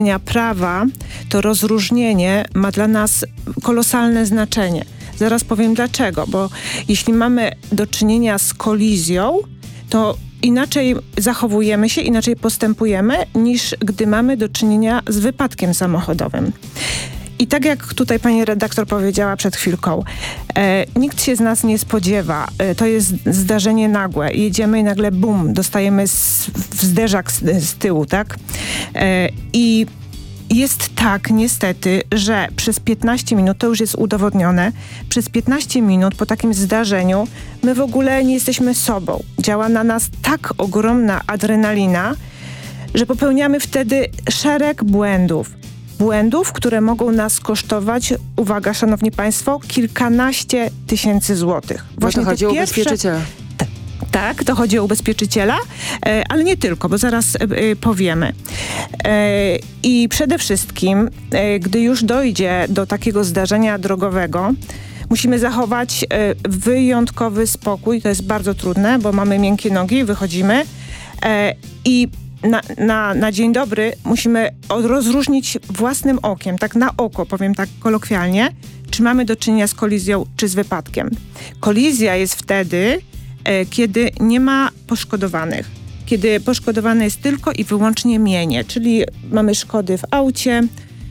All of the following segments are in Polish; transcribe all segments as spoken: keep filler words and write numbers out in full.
prawa, to rozróżnienie ma dla nas kolosalne znaczenie. Zaraz powiem dlaczego, bo jeśli mamy do czynienia z kolizją, to inaczej zachowujemy się, inaczej postępujemy, niż gdy mamy do czynienia z wypadkiem samochodowym. I tak jak tutaj pani redaktor powiedziała przed chwilką, e, nikt się z nas nie spodziewa. E, to jest zdarzenie nagłe. Jedziemy i nagle bum, dostajemy z, w zderzak z, z tyłu, tak? E, I jest tak niestety, że przez piętnaście minut, to już jest udowodnione, przez piętnaście minut po takim zdarzeniu my w ogóle nie jesteśmy sobą. Działa na nas tak ogromna adrenalina, że popełniamy wtedy szereg błędów. Błędów, które mogą nas kosztować, uwaga szanowni państwo, kilkanaście tysięcy złotych. Właśnie to chodzi o pierwsze... ubezpieczyciela. Tak, to chodzi o ubezpieczyciela, e, ale nie tylko, bo zaraz e, powiemy. E, I przede wszystkim, e, gdy już dojdzie do takiego zdarzenia drogowego, musimy zachować e, wyjątkowy spokój. To jest bardzo trudne, bo mamy miękkie nogi, wychodzimy e, i na, na, na dzień dobry musimy rozróżnić własnym okiem, tak na oko, powiem tak kolokwialnie, czy mamy do czynienia z kolizją, czy z wypadkiem. Kolizja jest wtedy, e, kiedy nie ma poszkodowanych. Kiedy poszkodowane jest tylko i wyłącznie mienie, czyli mamy szkody w aucie,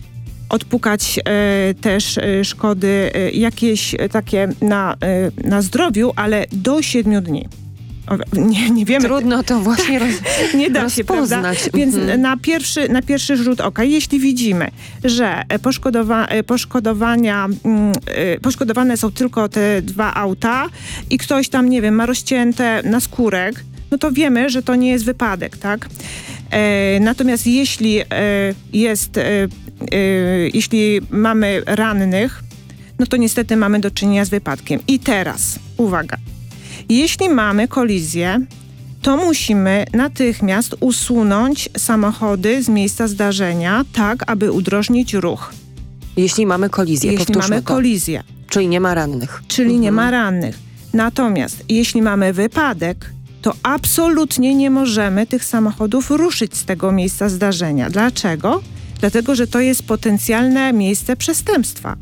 odpukać e, też e, szkody e, jakieś e, takie na, e, na zdrowiu, ale do siedmiu dni. O, nie, nie wiemy. Trudno to właśnie roz, nie da się, prawda? Więc mm. na, pierwszy, na pierwszy rzut oka, jeśli widzimy, że poszkodowa, poszkodowania, poszkodowane są tylko te dwa auta i ktoś tam, nie wiem, ma rozcięte naskórek, no to wiemy, że to nie jest wypadek, tak? E, natomiast jeśli e, jest, e, e, jeśli mamy rannych, no to niestety mamy do czynienia z wypadkiem. I teraz, uwaga, jeśli mamy kolizję, to musimy natychmiast usunąć samochody z miejsca zdarzenia, tak aby udrożnić ruch. Jeśli mamy kolizję, jeśli mamy to. kolizję. Czyli nie ma rannych. Czyli mhm. nie ma rannych. Natomiast jeśli mamy wypadek, to absolutnie nie możemy tych samochodów ruszyć z tego miejsca zdarzenia. Dlaczego? Dlatego, że to jest potencjalne miejsce przestępstwa.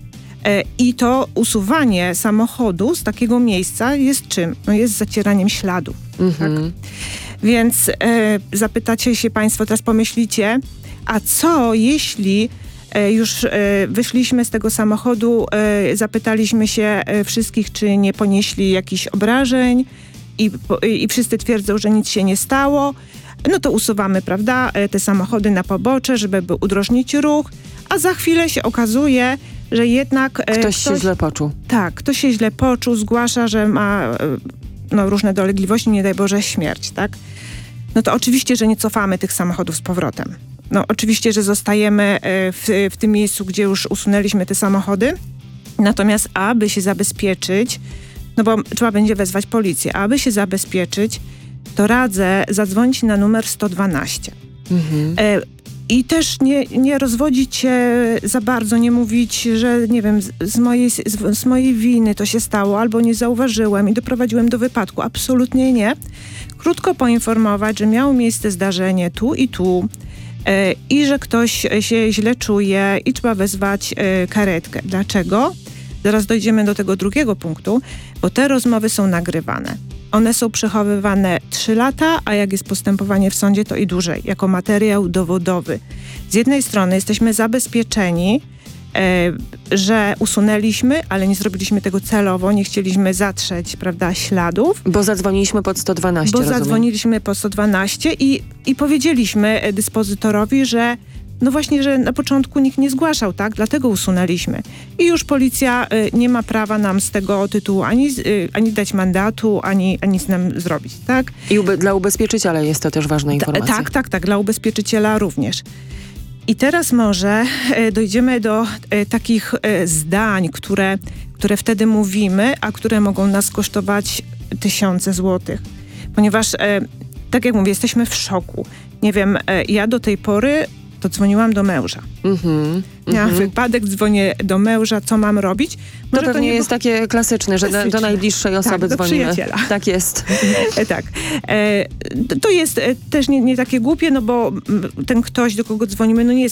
E, I to usuwanie samochodu z takiego miejsca jest czym? No jest zacieraniem śladów. Mhm. Tak? Więc e, zapytacie się państwo, teraz pomyślicie, a co jeśli e, już e, wyszliśmy z tego samochodu, e, zapytaliśmy się e, wszystkich, czy nie ponieśli jakichś obrażeń, I, i wszyscy twierdzą, że nic się nie stało, no to usuwamy, prawda, te samochody na pobocze, żeby udrożnić ruch, a za chwilę się okazuje, że jednak... Ktoś, ktoś się źle poczuł. Tak, ktoś się źle poczuł, zgłasza, że ma no, różne dolegliwości, nie daj Boże śmierć, tak? No to oczywiście, że nie cofamy tych samochodów z powrotem. No oczywiście, że zostajemy w, w tym miejscu, gdzie już usunęliśmy te samochody, natomiast aby się zabezpieczyć, no bo trzeba będzie wezwać policję. A aby się zabezpieczyć, to radzę zadzwonić na numer sto dwanaście. Mhm. E, I też nie, nie rozwodzić się za bardzo, nie mówić, że nie wiem, z, z, mojej, z, z mojej winy to się stało, albo nie zauważyłem i doprowadziłem do wypadku. Absolutnie nie. Krótko poinformować, że miało miejsce zdarzenie tu i tu e, i że ktoś się źle czuje i trzeba wezwać e, karetkę. Dlaczego? Zaraz dojdziemy do tego drugiego punktu, bo te rozmowy są nagrywane. One są przechowywane trzy lata, a jak jest postępowanie w sądzie, to i dłużej, jako materiał dowodowy. Z jednej strony jesteśmy zabezpieczeni, e, że usunęliśmy, ale nie zrobiliśmy tego celowo, nie chcieliśmy zatrzeć, prawda, śladów. Bo zadzwoniliśmy pod sto dwanaście, Bo rozumiem. zadzwoniliśmy pod sto dwanaście i, i powiedzieliśmy dyspozytorowi, że no właśnie, że na początku nikt nie zgłaszał, tak? Dlatego usunęliśmy. I już policja y, nie ma prawa nam z tego tytułu ani, y, ani dać mandatu, ani, ani nic nam zrobić, tak? I ube- dla ubezpieczyciela jest to też ważna informacja. Ta, tak, tak, tak. Dla ubezpieczyciela również. I teraz może y, dojdziemy do y, takich y, zdań, które, które wtedy mówimy, a które mogą nas kosztować tysiące złotych. Ponieważ, y, tak jak mówię, jesteśmy w szoku. Nie wiem, y, ja do tej pory to dzwoniłam do męża. Mhm. Miałam mhm. wypadek, dzwonię do męża, co mam robić. To Może pewnie nie jest było- takie klasyczne, że do, do Klasyczne. najbliższej osoby Tak, do dzwonimy. przyjaciela. Tak jest. E, tak. E, to jest e, też nie, nie takie głupie, no bo mm, ten ktoś, do kogo dzwonimy, no nie jest